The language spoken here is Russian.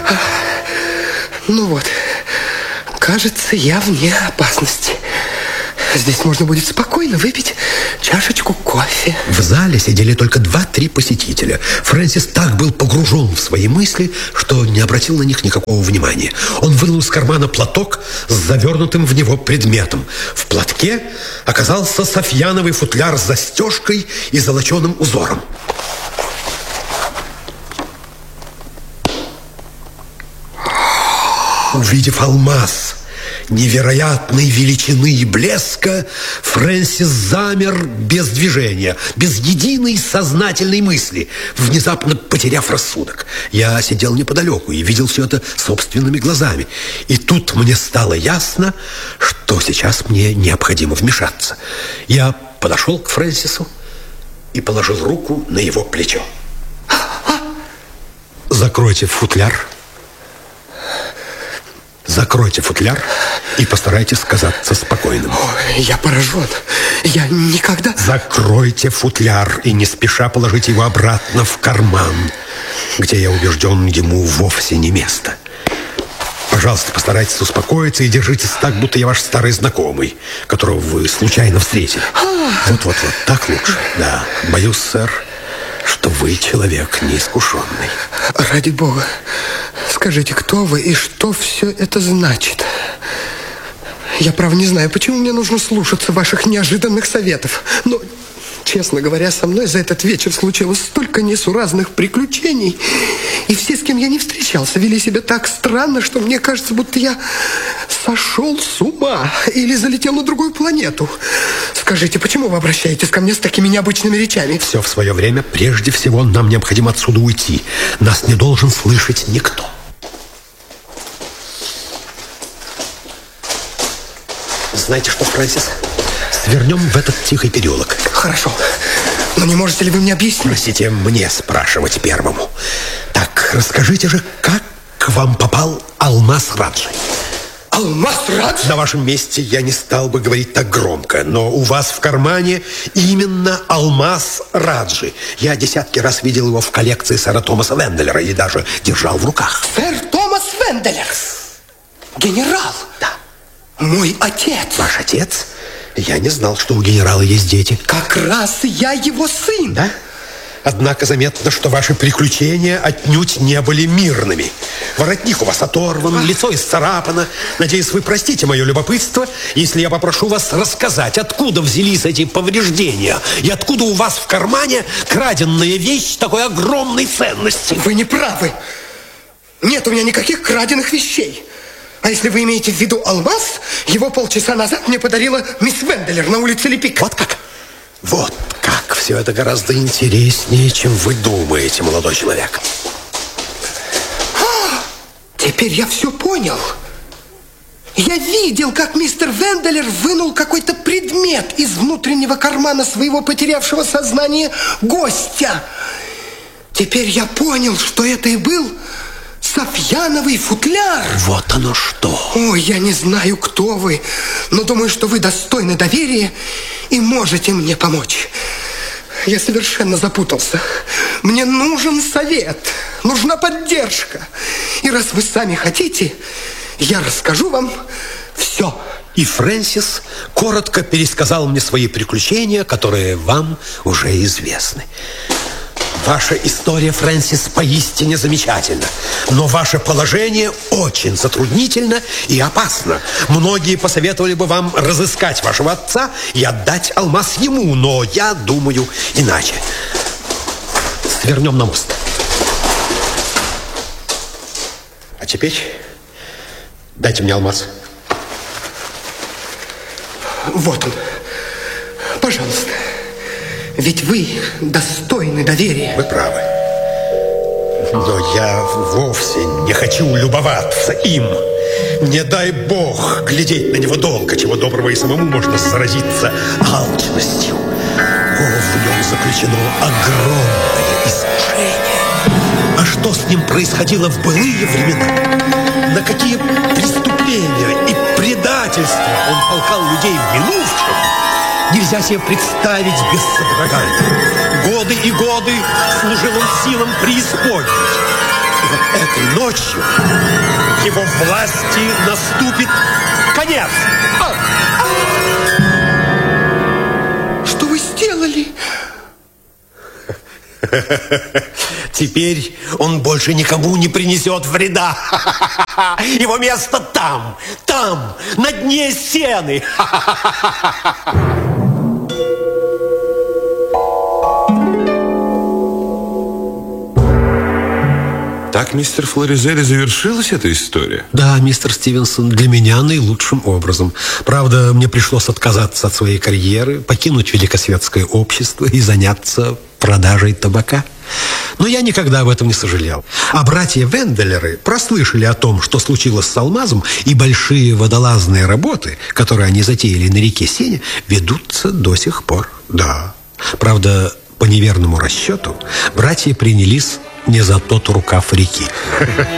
Ну вот, кажется, я вне опасности. Здесь можно будет спокойно выпить чашечку кофе. В зале сидели только 2-3 посетителя. Фрэнсис так был погружен в свои мысли, что не обратил на них никакого внимания. Он вынул из кармана платок с завернутым в него предметом. В платке оказался софьяновый футляр с застежкой и золоченым узором. Увидев алмаз невероятной величины и блеска, Фрэнсис замер без движения, без единой сознательной мысли, внезапно потеряв рассудок. Я сидел неподалеку и видел все это собственными глазами. И тут мне стало ясно, что сейчас мне необходимо вмешаться. Я подошел к Фрэнсису и положил руку на его плечо. Закройте футляр. Закройте футляр и постарайтесь казаться спокойным. Ой, я поражен. Я никогда... Закройте футляр и не спеша положите его обратно в карман, где, я убежден, ему вовсе не место. Пожалуйста, постарайтесь успокоиться и держитесь так, будто я ваш старый знакомый, которого вы случайно встретили. Вот, так лучше. Да, боюсь, сэр, что вы человек неискушенный. Ради бога, скажите, кто вы и что все это значит? Я, право, не знаю, почему мне нужно слушаться ваших неожиданных советов. Но, честно говоря, со мной за этот вечер случилось столько несуразных приключений. И все, с кем я не встречался, вели себя так странно, что мне кажется, будто я сошел с ума или залетел на другую планету. Скажите, почему вы обращаетесь ко мне с такими необычными речами? Все в свое время. Прежде всего, нам необходимо отсюда уйти. Нас не должен слышать никто. Знаете что, Фрэнсис? Свернем в этот тихий переулок. Хорошо. Но не можете ли вы мне объяснить? Простите, мне спрашивать первому. Так, расскажите же, как к вам попал алмаз Раджи? Алмаз Раджи? На вашем месте я не стал бы говорить так громко, но у вас в кармане именно алмаз Раджи. Я десятки раз видел его в коллекции сэра Томаса Венделера и даже держал в руках. Сэр Томас Венделер? Генерал? Да. Мой отец. Ваш отец? Я не знал, что у генерала есть дети. Как раз я его сын. Да? Однако заметно, что ваши приключения отнюдь не были мирными. Воротник у вас оторван, лицо исцарапано. Надеюсь, вы простите мое любопытство, если я попрошу вас рассказать, откуда взялись эти повреждения и откуда у вас в кармане краденная вещь такой огромной ценности. Вы не правы. Нет у меня никаких краденных вещей. А если вы имеете в виду алмаз, его полчаса назад мне подарила мисс Венделер на улице Лепик. Вот как? Вот как. Все это гораздо интереснее, чем вы думаете, молодой человек. Теперь я все понял. Я видел, как мистер Венделер вынул какой-то предмет из внутреннего кармана своего потерявшего сознание гостя. Теперь я понял, что это и был софьяновый футляр. Вот оно что. Ой, я не знаю, кто вы, но думаю, что вы достойны доверия и можете мне помочь. Я совершенно запутался. Мне нужен совет, нужна поддержка. И раз вы сами хотите, я расскажу вам все. И Фрэнсис коротко пересказал мне свои приключения, которые вам уже известны. Ваша история, Фрэнсис, поистине замечательна. Но ваше положение очень затруднительно и опасно. Многие посоветовали бы вам разыскать вашего отца и отдать алмаз ему, но я думаю иначе. Свернем на мост. А теперь дайте мне алмаз. Вот он. Пожалуйста. Ведь вы достойны доверия. Вы правы. Но я вовсе не хочу любоваться им. Не дай бог глядеть на него долго, чего доброго и самому можно заразиться алчностью. О, в нем заключено огромное искушение. А что с ним происходило в былые времена? На какие преступления и предательства он толкал людей в минувшем? Нельзя себе представить без содрогания. Годы и годы служил он силам преисподней. этой ночью его власти наступит конец. Что вы сделали? Теперь он больше никому не принесет вреда. Его место там, на дне сены. Так, мистер Флоризелли, завершилась эта история? Да, мистер Стивенсон, для меня наилучшим образом. Правда, мне пришлось отказаться от своей карьеры, покинуть великосветское общество и заняться продажей табака. Но я никогда об этом не сожалел. А братья Венделеры прослышали о том, что случилось с алмазом, и большие водолазные работы, которые они затеяли на реке Сене, ведутся до сих пор. Да. Правда, по неверному расчету, братья принялись не за тот рукав реки.